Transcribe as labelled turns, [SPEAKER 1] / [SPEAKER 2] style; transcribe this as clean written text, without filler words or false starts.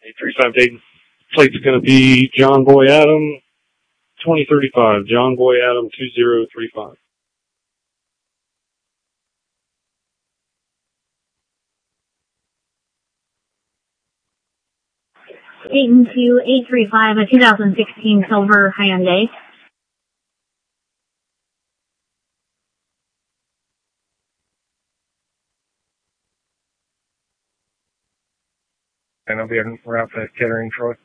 [SPEAKER 1] 835 Dayton. Plate's going to be John Boy Adam 2035. John Boy Adam 2035.
[SPEAKER 2] Dayton to 835, a 2016 silver Hyundai.
[SPEAKER 3] And I'll be en route to Kettering, Troy.